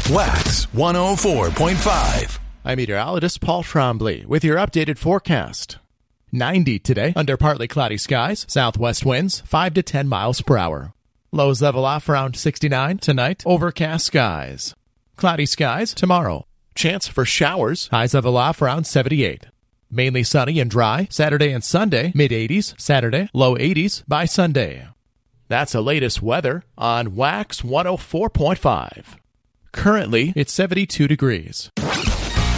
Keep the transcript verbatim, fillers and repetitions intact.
Wax one oh four point five. I'm meteorologist Paul Trombley with your updated forecast. ninety today, under partly cloudy skies, southwest winds five to ten miles per hour. Lows level off around sixty-nine tonight, overcast skies. Cloudy skies tomorrow. Chance for showers, highs level off around seventy-eight. Mainly sunny and dry, Saturday and Sunday, mid eighties, Saturday, low eighties by Sunday. That's the latest weather on Wax one oh four point five. Currently, it's seventy-two degrees.